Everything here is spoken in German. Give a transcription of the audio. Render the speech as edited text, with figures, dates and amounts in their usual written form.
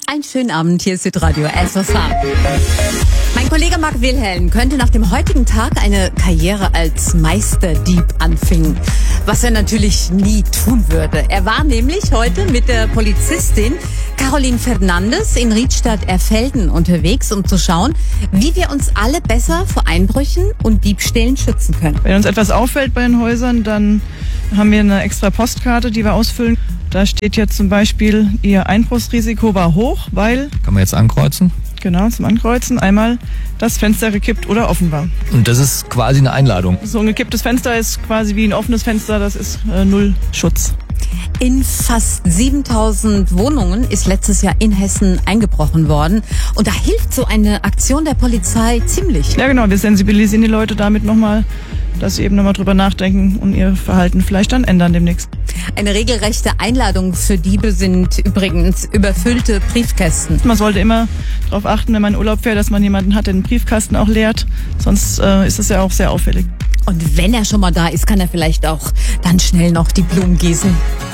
Einen schönen Abend, hier ist Südradio SOS. Mein Kollege Marc Wilhelm könnte nach dem heutigen Tag eine Karriere als Meisterdieb anfangen, was er natürlich nie tun würde. Er war nämlich heute mit der Polizistin Caroline Fernandes in Riedstadt-Erfelden unterwegs, um zu schauen, wie wir uns alle besser vor Einbrüchen und Diebstählen schützen können. Wenn uns etwas auffällt bei den Häusern, dann haben wir eine extra Postkarte, die wir ausfüllen. Da steht jetzt zum Beispiel, Ihr Einbruchsrisiko war hoch, weil... Kann man jetzt ankreuzen? Genau, zum Ankreuzen. Einmal das Fenster gekippt oder offen war. Und das ist quasi eine Einladung? So ein gekipptes Fenster ist quasi wie ein offenes Fenster, das ist null Schutz. In fast 7000 Wohnungen ist letztes Jahr in Hessen eingebrochen worden. Und da hilft so eine Aktion der Polizei ziemlich. Ja genau, wir sensibilisieren die Leute damit nochmal, dass sie eben nochmal drüber nachdenken und ihr Verhalten vielleicht dann ändern demnächst. Eine regelrechte Einladung für Diebe sind übrigens überfüllte Briefkästen. Man sollte immer darauf achten, wenn man in Urlaub fährt, dass man jemanden hat, der den Briefkasten auch leert. Sonst ist es ja auch sehr auffällig. Und wenn er schon mal da ist, kann er vielleicht auch dann schnell noch die Blumen gießen.